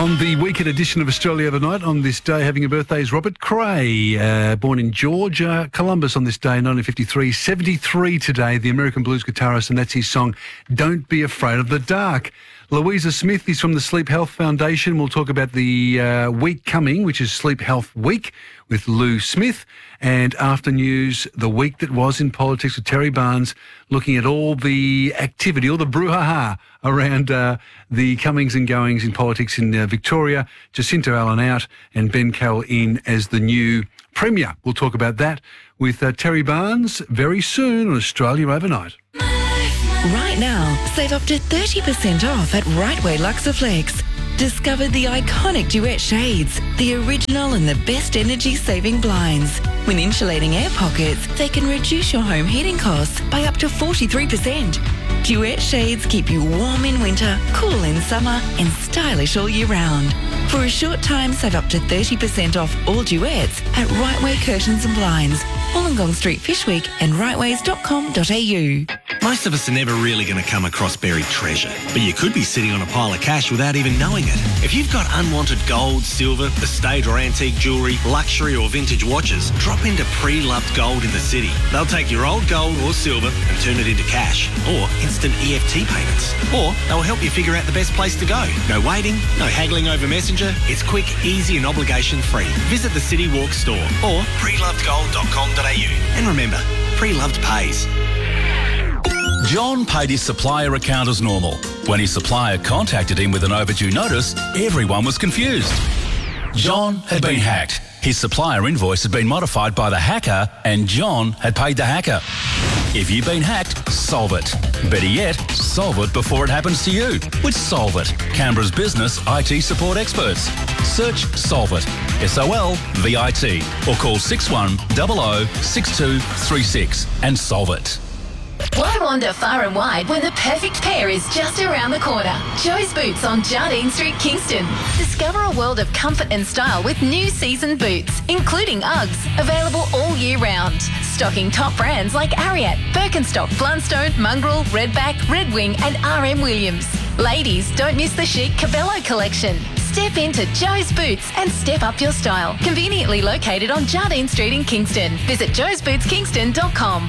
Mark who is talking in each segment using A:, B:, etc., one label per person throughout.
A: On the weekend edition of Australia Overnight, on this day having a birthday is Robert Cray, born in Georgia, Columbus on this day, 1953, 73 today, the American blues guitarist, and that's his song, Don't Be Afraid of the Dark. Louisa Smith is from the Sleep Health Foundation. We'll talk about the week coming, which is Sleep Health Week with Lou Smith. And after news, the week that was in politics with Terry Barnes, looking at all the activity, all the brouhaha around the comings and goings in politics in Victoria. Jacinta Allen out and Ben Carroll in as the new Premier. We'll talk about that with Terry Barnes very soon on Australia Overnight.
B: Right now, save up to 30% off at Rightway Luxaflex. Discover the iconic Duet shades, the original and the best energy-saving blinds. When insulating air pockets, they can reduce your home heating costs by up to 43%. Duet shades keep you warm in winter, cool in summer, and stylish all year round. For a short time, save up to 30% off all Duets at Rightway Curtains and Blinds, Wollongong Street, Fishwick, and rightways.com.au.
C: Most of us are never really going to come across buried treasure, but you could be sitting on a pile of cash without even knowing it. If you've got unwanted gold, silver, estate or antique jewellery, luxury or vintage watches, drop into Pre-Loved Gold in the city. They'll take your old gold or silver and turn it into cash, or instant EFT payments. Or they'll help you figure out the best place to go. No waiting, no haggling over Messenger. It's quick, easy and obligation-free. Visit the City Walk store or prelovedgold.com.au. And remember, Pre-Loved pays.
D: John paid his supplier account as normal. When his supplier contacted him with an overdue notice, everyone was confused. John had been hacked. His supplier invoice had been modified by the hacker, and John had paid the hacker. If you've been hacked, solve it. Better yet, solve it before it happens to you with Solve It, Canberra's business IT support experts. Search Solve It, SOLVIT, or call 6100 6236 and solve it.
E: Why wander far and wide when the perfect pair is just around the corner? Joe's Boots on Jardine Street, Kingston. Discover a world of comfort and style with new season boots, including Uggs, available all year round. Stocking top brands like Ariat, Birkenstock, Blundstone, Mongrel, Redback, Red Wing and RM Williams. Ladies, don't miss the chic Cabello collection. Step into Joe's Boots and step up your style. Conveniently located on Jardine Street in Kingston. Visit joesbootskingston.com.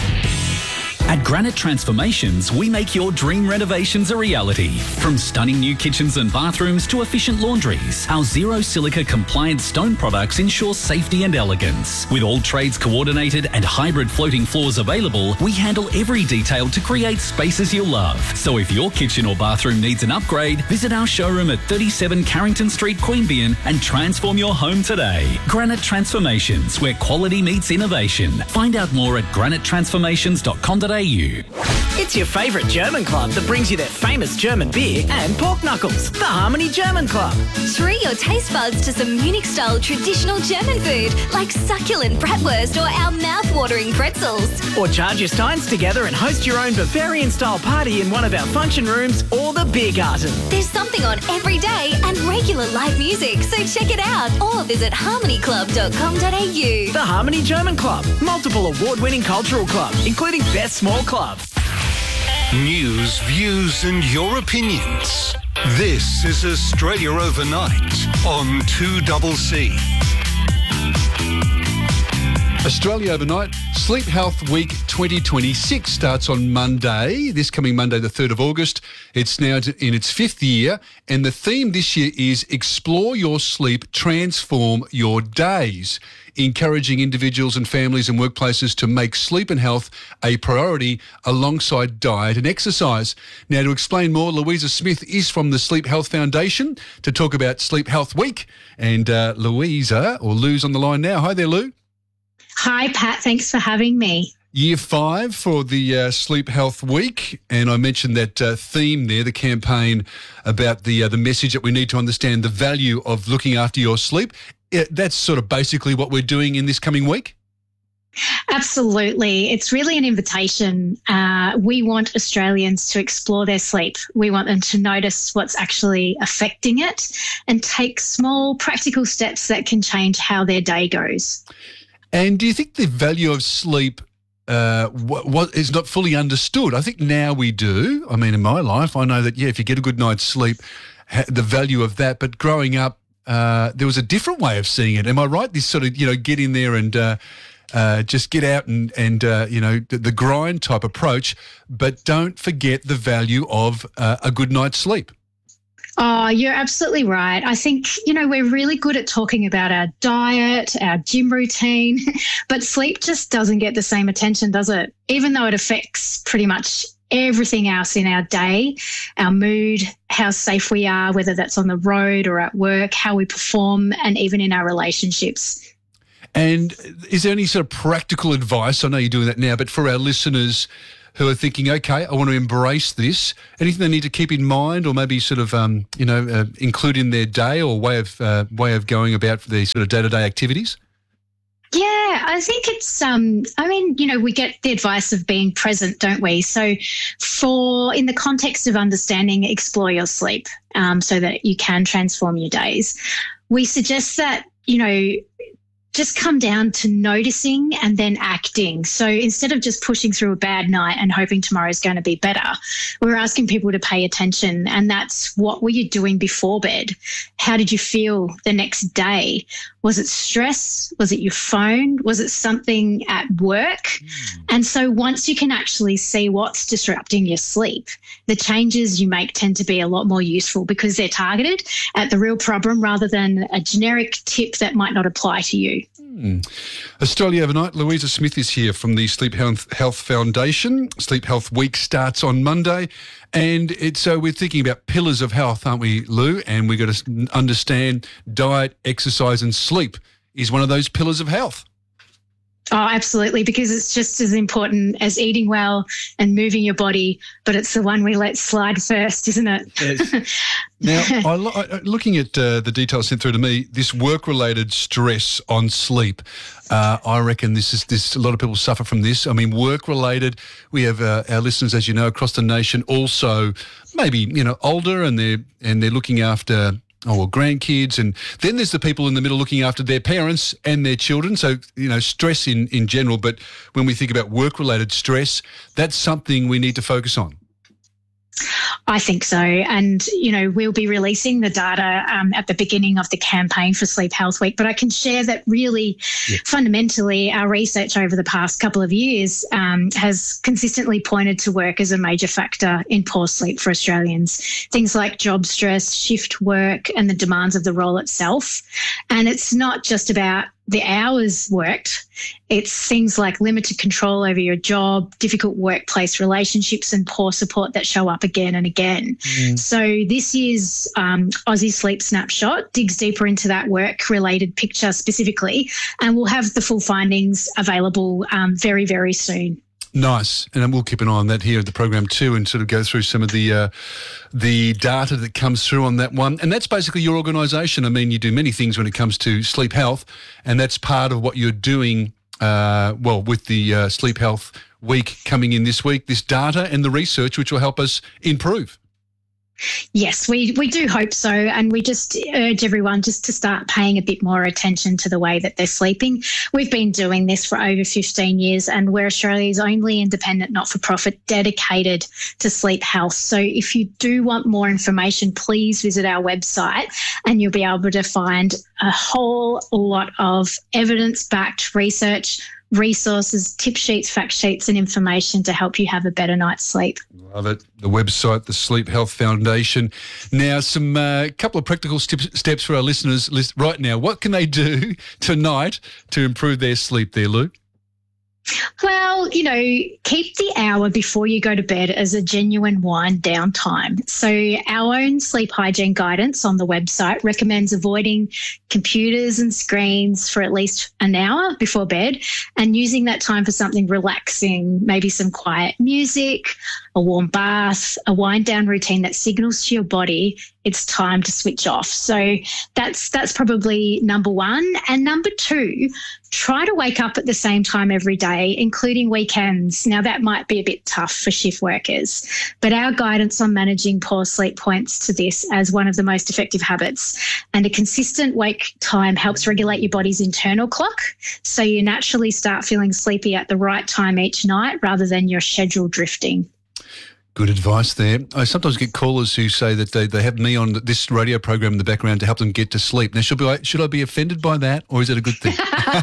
F: At Granite Transformations, we make your dream renovations a reality. From stunning new kitchens and bathrooms to efficient laundries, our zero silica compliant stone products ensure safety and elegance. With all trades coordinated and hybrid floating floors available, we handle every detail to create spaces you'll love. So if your kitchen or bathroom needs an upgrade, visit our showroom at 37 Carrington Street, Queanbeyan and transform your home today. Granite Transformations, where quality meets innovation. Find out more at granitetransformations.com.au.
G: It's your favourite German club that brings you their famous German beer and pork knuckles, the Harmony German Club.
H: Treat your taste buds to some Munich-style traditional German food like succulent bratwurst or our mouth-watering pretzels.
G: Or charge your steins together and host your own Bavarian-style party in one of our function rooms or the Biergarten.
H: There's something on every day and regular live music, so check it out or visit harmonyclub.com.au.
G: The Harmony German Club, multiple award-winning cultural club, including Best Small Club.
I: News, views and your opinions. This is Australia Overnight on 2CC.
A: Australia Overnight, Sleep Health Week 2026 starts on Monday, this coming Monday, the 3rd of August. It's now in its 5th year, and the theme this year is Explore Your Sleep, Transform Your Days, encouraging individuals and families and workplaces to make sleep and health a priority alongside diet and exercise. Now, to explain more, Louisa Smith is from the Sleep Health Foundation to talk about Sleep Health Week. And Louisa, or Lou's on the line now. Hi there, Lou.
J: Hi, Pat. Thanks for having me.
A: Year 5 for the Sleep Health Week, and I mentioned that theme there, the campaign about the message that we need to understand the value of looking after your sleep. That's sort of basically what we're doing in this coming week?
J: Absolutely. It's really an invitation. We want Australians to explore their sleep. We want them to notice what's actually affecting it and take small practical steps that can change how their day goes.
A: And do you think the value of sleep what is not fully understood? I think now we do. I mean, in my life, I know that, if you get a good night's sleep, the value of that. But growing up, there was a different way of seeing it. Am I right? This sort of, get in there and just get out and the grind type approach, but don't forget the value of a good night's sleep.
J: Oh, you're absolutely right. I think, we're really good at talking about our diet, our gym routine, but sleep just doesn't get the same attention, does it? Even though it affects pretty much everything else in our day, our mood, how safe we are, whether that's on the road or at work, how we perform, and even in our relationships.
A: And is there any sort of practical advice? I know you're doing that now, but for our listeners who are thinking, okay, I want to embrace this, anything they need to keep in mind or maybe sort of, include in their day or way of going about these sort of day-to-day activities?
J: Yeah, I think it's, we get the advice of being present, don't we? So in the context of understanding, explore your sleep so that you can transform your days. We suggest that, just come down to noticing and then acting. So instead of just pushing through a bad night and hoping tomorrow's going to be better, we're asking people to pay attention. And that's, what were you doing before bed? How did you feel the next day? Was it stress? Was it your phone? Was it something at work? And so once you can actually see what's disrupting your sleep, the changes you make tend to be a lot more useful because they're targeted at the real problem rather than a generic tip that might not apply to you.
A: Australia Overnight, Louisa Smith is here from the Sleep Health Foundation. Sleep Health Week starts on Monday, and we're thinking about pillars of health, aren't we, Lou? And we've got to understand diet, exercise and sleep is one of those pillars of health.
J: Oh, absolutely, because it's just as important as eating well and moving your body, but it's the one we let slide first, isn't it?
A: Yes. Now, looking at the details sent through to me, this work-related stress on sleep, I reckon this a lot of people suffer from this. I mean, work-related, we have our listeners, as you know, across the nation also maybe, older and they're looking after grandkids, and then there's the people in the middle looking after their parents and their children. So, stress in general, but when we think about work-related stress, that's something we need to focus on.
J: I think so. And, we'll be releasing the data at the beginning of the campaign for Sleep Health Week. But I can share that really fundamentally our research over the past couple of years has consistently pointed to work as a major factor in poor sleep for Australians. Things like job stress, shift work, and the demands of the role itself. And it's not just about the hours worked. It's things like limited control over your job, difficult workplace relationships, and poor support that show up again and again. So this year's Aussie Sleep Snapshot digs deeper into that work-related picture specifically, and we'll have the full findings available very, very soon.
A: Nice. And we'll keep an eye on that here at the program too and sort of go through some of the data that comes through on that one. And that's basically your organisation. I mean, you do many things when it comes to sleep health, and that's part of what you're doing, with the Sleep Health Week coming in this week, this data and the research which will help us improve.
J: Yes, we do hope so, and we just urge everyone just to start paying a bit more attention to the way that they're sleeping. We've been doing this for over 15 years, and we're Australia's only independent not-for-profit dedicated to sleep health. So if you do want more information, please visit our website and you'll be able to find a whole lot of evidence-backed research, resources, tip sheets, fact sheets and information to help you have a better night's sleep.
A: Love it. The website, the Sleep Health Foundation. Now, some couple of practical steps for our listeners right now. What can they do tonight to improve their sleep there, Lou?
J: Well, keep the hour before you go to bed as a genuine wind down time. So our own sleep hygiene guidance on the website recommends avoiding computers and screens for at least an hour before bed and using that time for something relaxing, maybe some quiet music, a warm bath, a wind down routine that signals to your body it's time to switch off. So that's probably number one. And number two, try to wake up at the same time every day, including weekends. Now, that might be a bit tough for shift workers, but our guidance on managing poor sleep points to this as one of the most effective habits. And a consistent wake time helps regulate your body's internal clock, so you naturally start feeling sleepy at the right time each night rather than your schedule drifting.
A: Good advice there. I sometimes get callers who say that they have me on this radio program in the background to help them get to sleep. Now, should I be offended by that, or is it a good thing?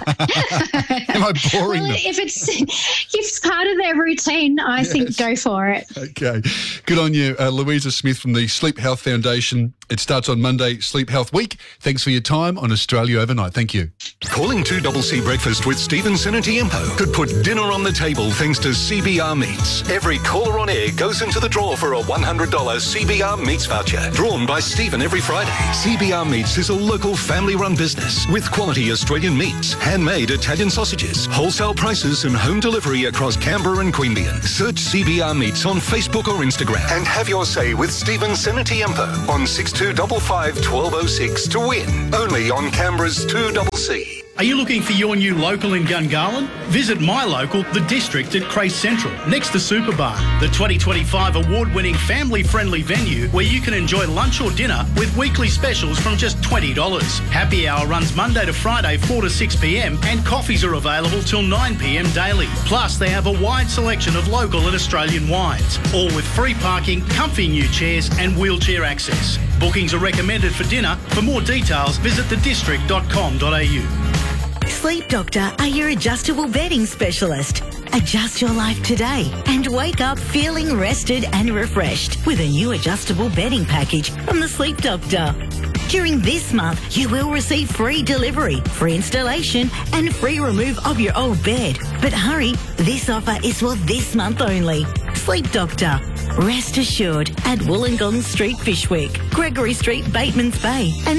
A: Am I boring them?
J: If it's part of their routine, I think go for it.
A: Okay. Good on you. Louisa Smith from the Sleep Health Foundation. It starts on Monday, Sleep Health Week. Thanks for your time on Australia Overnight. Thank you.
I: Calling 2CC Breakfast with Stevenson and Tiempo could put dinner on the table thanks to CBR Meats. Every caller on air goes into the draw for a $100 CBR Meats voucher, drawn by Stephen every Friday. CBR Meats is a local family-run business with quality Australian meats, handmade Italian sausages, wholesale prices and home delivery across Canberra and Queanbeyan. Search CBR Meats on Facebook or Instagram and have your say with Stevenson and Tiempo on 6255 1206 to win. Only on Canberra's 2CC.
K: Are you looking for your new local in Gungahlin? Visit my local, The District at Crace Central, next to Superbar, the 2025 award-winning family-friendly venue where you can enjoy lunch or dinner with weekly specials from just $20. Happy hour runs Monday to Friday 4 to 6 p.m. and coffees are available till 9 p.m. daily. Plus, they have a wide selection of local and Australian wines, all with free parking, comfy new chairs and wheelchair access. Bookings are recommended for dinner. For more details, visit thedistrict.com.au.
L: Sleep Doctor are your adjustable bedding specialist. Adjust your life today and wake up feeling rested and refreshed with a new adjustable bedding package from the Sleep Doctor. During this month, you will receive free delivery, free installation and free remove of your old bed. But hurry, this offer is for this month only. Sleep Doctor. Rest assured at Wollongong Street, Fishwick, Gregory Street, Batemans Bay and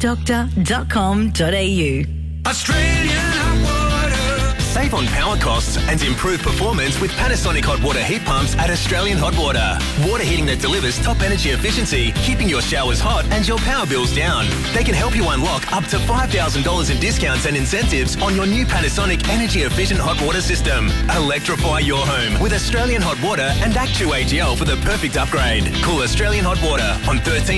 L: sleepdoctor.com.au.
C: Australian Hot Water. Save on power costs and improve performance with Panasonic Hot Water heat pumps at Australian Hot Water. Water heating that delivers top energy efficiency, keeping your showers hot and your power bills down. They can help you unlock up to $5,000 in discounts and incentives on your new Panasonic energy efficient hot water system. Electrify your home with Australian Hot Water and Act 2 AGL for the perfect upgrade. Call Australian Hot Water on 13